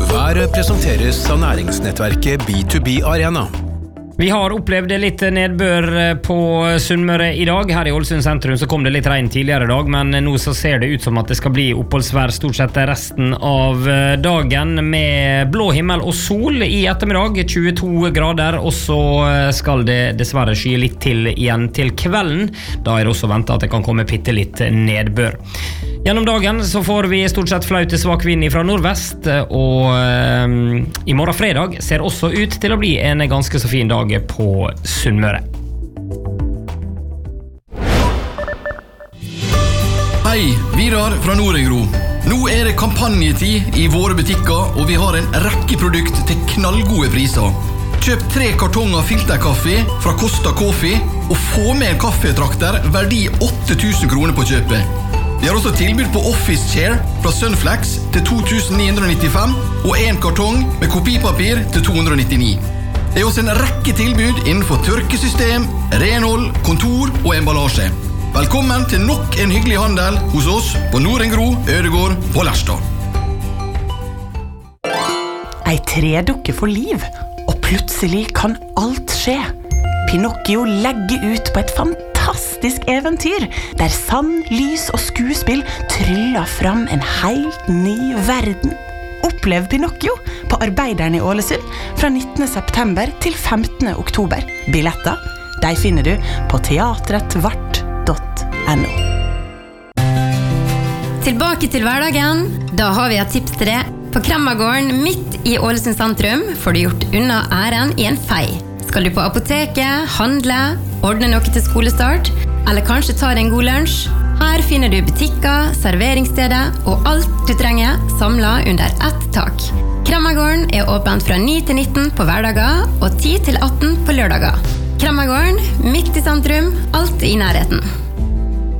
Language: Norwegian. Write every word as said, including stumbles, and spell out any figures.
Været presenteres av næringsnettverket B to B Arena. Vi har opplevd litt nedbør på Sunnmøre i dag. Her i Ålesund sentrum så kom det litt regn tidligere i dag, men nå så ser det ut som at det skal bli oppholdsvær stort sett resten av dagen, med blå himmel og sol i ettermiddag, tjueto grader, og så skal det dessverre skye litt til igjen til kvelden. Da er det også ventet at det kan komme bitte litt nedbør. Gjennom dagen så får vi stort sett flaut til svak vind fra nordvest, og eh, i morgen fredag ser også ut til å bli en ganske så fin dag på Sunnmøre. Hei, Vidar fra Norengro. Nå er det kampanjetid i våre butikker, og vi har en rekke produkt til knallgode priser. Kjøp tre kartonger filterkaffe fra Costa Coffee, og få med en kaffetrakter verdi åtte tusen kroner på kjøpet. Vi har også tilbud på Office Chair fra Sunflex til to tusen ni hundre nittifem, og en kartong med kopipapir til to hundre nittini. Det er også en rekke tilbud innenfor tørkesystem, renhold, kontor og emballasje. Velkommen til nok en hyggelig handel hos oss på Norengro, Ødegård og Lerstad. Ei tredukke for liv, og plutselig kan alt skje. Pinocchio legger ut på et fantastisk eventyr, der sand, lys og skuespill tryller fram en helt ny verden. Opplev Pinocchio på Arbeideren i Ålesund fra nittende september til femtende oktober. Billetter, de finner du på teatretvart punktum no. Tilbake til hverdagen. Da har vi et tips til deg. På Kremmagården midt i Ålesund sentrum får du gjort unna æren i en fei. Skal du på apoteket, handle, ordne noe til skolestart, eller kanskje ta deg en god lunsj? Her finner du butikker, serveringssteder og alt du trenger samlet under ett tak. Kremmagården er åpent fra ni til nitten på hverdager og ti til atten på lørdager. Kremmagården, midt i sentrum, alt i nærheten.